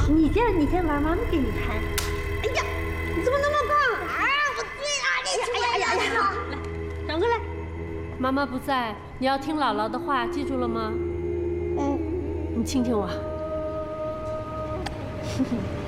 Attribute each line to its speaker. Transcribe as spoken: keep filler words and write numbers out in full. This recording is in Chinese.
Speaker 1: 你先，你先玩，妈妈给你看。哎呀，你怎么那么棒？啊，我最爱你！哎呀哎呀呀！来，转过来。妈妈不在，你要听姥姥的话，记住了吗？嗯。你亲亲我。